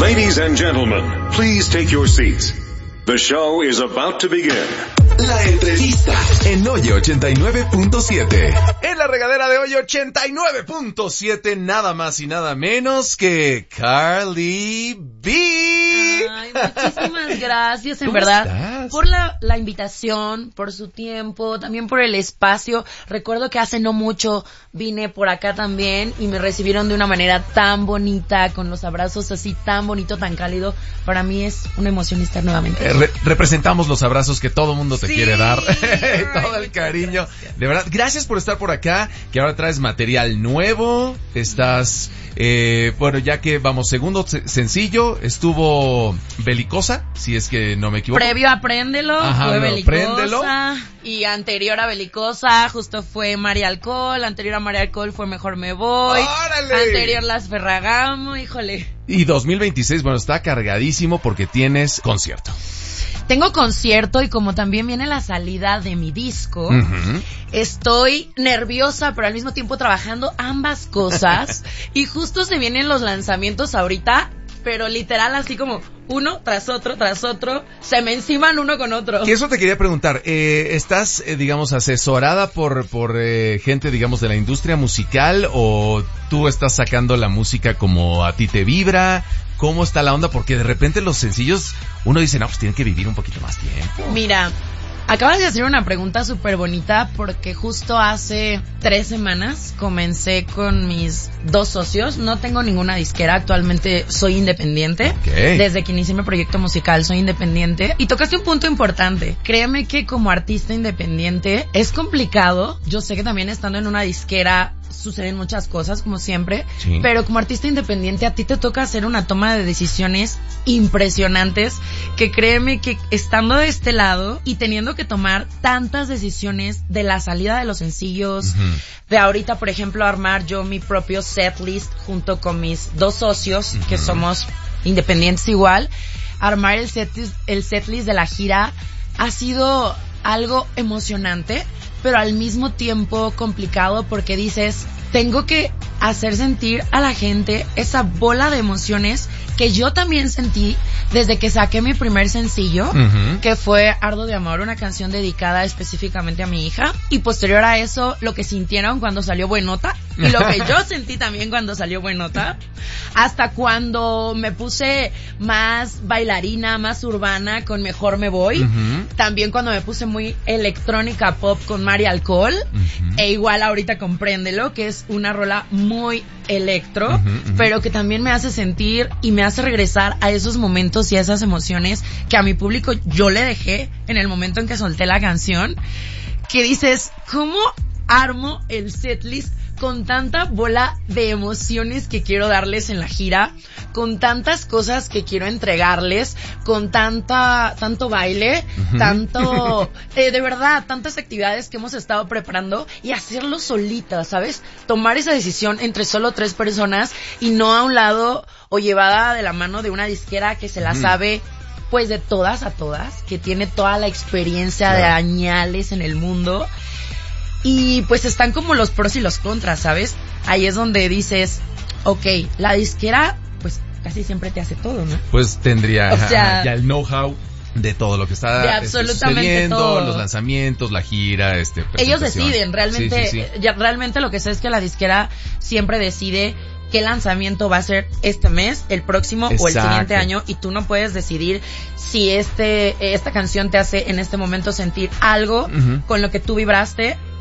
Ladies and gentlemen, please take your seats. The show is about to begin. La entrevista en Oye 89.7. En la regadera de Oye 89.7, nada más y nada menos que Carly B. Ay, muchísimas gracias, en ¿Cómo verdad, estás? por la invitación, por su tiempo, también por el espacio. Recuerdo que hace no mucho vine por acá también y me recibieron de una manera tan bonita, con los abrazos así tan bonito, tan cálido. Para mí es una emoción estar nuevamente. Representamos los abrazos que todo mundo te quiere dar. Todo el Ay, cariño. gracias. De verdad, gracias por estar por acá, que ahora traes material nuevo. Estás, bueno, ya que vamos, segundo sencillo, estuvo Belicosa, si es que no me equivoco. Previo a Préndelo, Ajá, fue no, Belicosa. Préndelo. Y anterior a Belicosa, justo fue María Alcohol. Anterior a María Alcohol fue Mejor Me Voy. ¡Órale! Anterior Las Ferragamo, híjole. Y 2026, bueno, está cargadísimo porque tienes concierto. Tengo concierto y como también viene la salida de mi disco, estoy nerviosa, pero al mismo tiempo trabajando ambas cosas. Y justo se vienen los lanzamientos ahorita, pero literal así como uno tras otro, se me enciman uno con otro. Y eso te quería preguntar, ¿estás, digamos, asesorada por gente, digamos, de la industria musical o tú estás sacando la música como a ti te vibra? ¿Cómo está la onda? Porque de repente los sencillos, uno dice, no, pues tienen que vivir un poquito más tiempo. Mira, acabas de hacer una pregunta súper bonita porque justo hace 3 semanas comencé con mis 2 socios. No tengo ninguna disquera, actualmente soy independiente. Okay. Desde que inicié mi proyecto musical soy independiente. Y tocaste un punto importante. Créeme que como artista independiente es complicado. Yo sé que también estando en una disquera suceden muchas cosas, como siempre, sí. Pero como artista independiente a ti te toca hacer una toma de decisiones impresionantes, que créeme que estando de este lado y teniendo que tomar tantas decisiones de la salida de los sencillos, de ahorita, por ejemplo, armar yo mi propio setlist junto con mis 2 socios, que somos independientes igual, armar el setlist de la gira ha sido algo emocionante, pero al mismo tiempo complicado porque dices, tengo que hacer sentir a la gente esa bola de emociones que yo también sentí desde que saqué mi primer sencillo, que fue Ardo de Amor, una canción dedicada específicamente a mi hija, y posterior a eso, lo que sintieron cuando salió Buenota, y lo que yo sentí también cuando salió Buenota, hasta cuando me puse más bailarina, más urbana con Mejor Me Voy, también cuando me puse muy electrónica pop con María Alcohol, e igual ahorita con Préndelo, que es una rola muy electro, pero que también me hace sentir y me hace regresar a esos momentos y a esas emociones que a mi público yo le dejé en el momento en que solté la canción, que dices, ¿cómo armo el setlist con tanta bola de emociones que quiero darles en la gira, con tantas cosas que quiero entregarles, con tanto baile, tanto, de verdad, tantas actividades que hemos estado preparando y hacerlo solita, ¿sabes? Tomar esa decisión entre solo 3 personas y no a un lado o llevada de la mano de una disquera que se la sabe pues de todas a todas, que tiene toda la experiencia de añales en el mundo. Y pues están como los pros y los contras, ¿sabes? Ahí es donde dices, okay, la disquera pues casi siempre te hace todo, ¿no? Pues tendría o sea, ya el know-how de todo lo que está de absolutamente sucediendo, todo. Los lanzamientos, la gira, ellos deciden, realmente, sí. Ya, realmente lo que sé es que la disquera siempre decide qué lanzamiento va a ser este mes, el próximo o el siguiente año, y tú no puedes decidir si esta canción te hace en este momento sentir algo con lo que tú vibraste